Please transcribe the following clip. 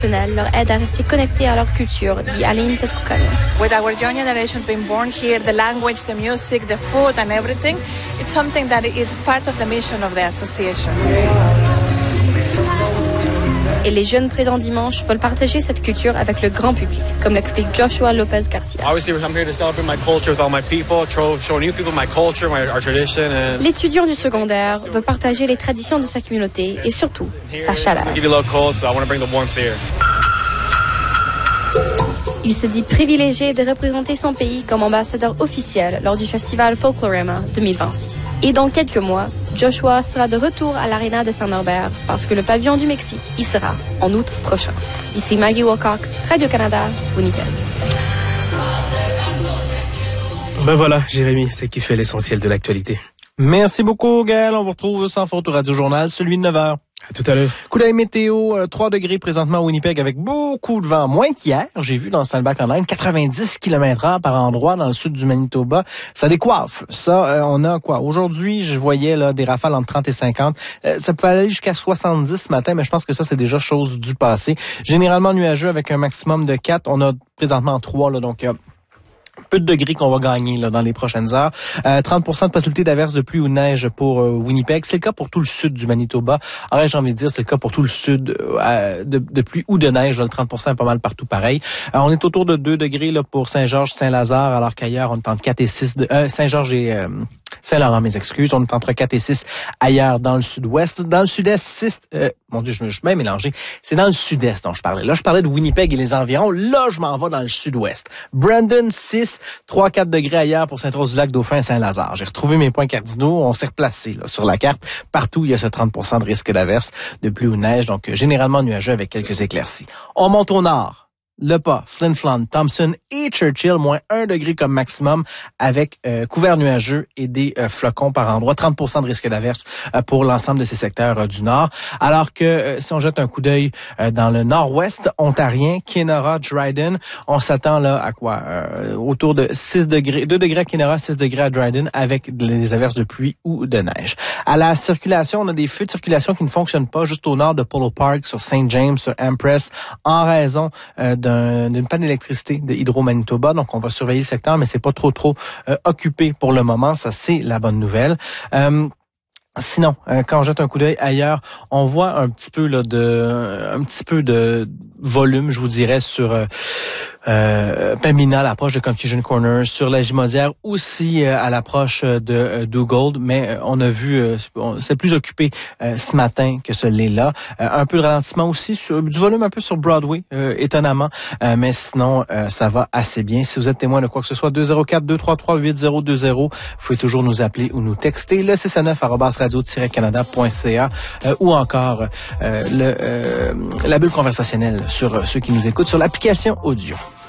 leur aide à rester connectés à leur culture, dit Aline Tezcucano. With our young generations being born here, the language, the music, the food and everything, it's something that is part of the mission of the association. Et les jeunes présents dimanche veulent partager cette culture avec le grand public, comme l'explique Joshua Lopez Garcia. L'étudiant du secondaire veut partager les traditions de sa communauté et surtout sa chaleur. Il se dit privilégié de représenter son pays comme ambassadeur officiel lors du festival Folklorama 2026. Et dans quelques mois, Joshua sera de retour à l'Arena de Saint-Norbert parce que le pavillon du Mexique y sera en août prochain. Ici Maggie Wilcox, Radio-Canada, Winnipeg. Ben voilà, Jérémy, c'est qui fait l'essentiel de l'actualité. Merci beaucoup, Gaël. On vous retrouve sans faute au Radio-Journal, celui de 9h. À tout à l'heure. Coup d'œil météo, 3 degrés présentement à Winnipeg avec beaucoup de vent. Moins qu'hier, j'ai vu dans Saint-Lac-en-Laine, 90 km/h par endroit dans le sud du Manitoba. Ça décoiffe. Ça, on a quoi? Aujourd'hui, je voyais là des rafales entre 30 et 50. Ça pouvait aller jusqu'à 70 ce matin, mais je pense que ça, c'est déjà chose du passé. Généralement nuageux avec un maximum de 4. On a présentement 3, là, donc peu de degrés qu'on va gagner là dans les prochaines heures. 30% de possibilité d'averse de pluie ou de neige pour Winnipeg. C'est le cas pour tout le sud du Manitoba. Alors, j'ai envie de dire, c'est le cas pour tout le sud de pluie ou de neige. Là, le 30% est pas mal partout pareil. On est autour de 2 degrés là pour Saint-Georges, Saint-Lazare, alors qu'ailleurs, on est entre 4 et 6. Saint-Georges et Saint-Laurent, mes excuses. On est entre 4 et 6 ailleurs dans le sud-ouest. Dans le sud-est, 6... mon Dieu, je suis bien mélangé. C'est dans le sud-est dont je parlais. Là, je parlais de Winnipeg et les environs. Là, je m'en vais dans le sud-ouest. Brandon, 6, 3-4 degrés ailleurs pour Saint-Rose-du-Lac, Dauphin et Saint-Lazare. J'ai retrouvé mes points cardinaux. On s'est replacé là, sur la carte. Partout, il y a ce 30% de risque d'averse, de pluie ou de neige. Donc, généralement nuageux avec quelques éclaircies. On monte au nord. Le Pas, Flin Flon, Thompson et Churchill, moins 1 degré comme maximum avec couvert nuageux et des flocons par endroit. 30% de risque d'averse pour l'ensemble de ces secteurs du nord. Alors que si on jette un coup d'œil dans le nord-ouest ontarien, Kenora, Dryden, on s'attend là à quoi? Autour de 6 degrés, 2 degrés à Kenora, 6 degrés à Dryden avec des averses de pluie ou de neige. À la circulation, on a des feux de circulation qui ne fonctionnent pas juste au nord de Polo Park, sur St. James, sur Empress, en raison d'une panne d'électricité de Hydro-Manitoba. Donc, on va surveiller le secteur, mais c'est pas trop occupé pour le moment. Ça, c'est la bonne nouvelle. Sinon, quand on jette un coup d'œil ailleurs, on voit un petit peu de volume, je vous dirais, sur Pembina, à l'approche de Confusion Corner, sur la Gimaudière, aussi à l'approche de Dugald, mais on a vu, c'est plus occupé ce matin que ce l'est là. Un peu de ralentissement aussi, du volume un peu sur Broadway, étonnamment, mais sinon, ça va assez bien. Si vous êtes témoin de quoi que ce soit, 204-233-8020, vous pouvez toujours nous appeler ou nous texter, le 609@radio-canada.ca ou encore la bulle conversationnelle sur ceux qui nous écoutent sur l'application audio.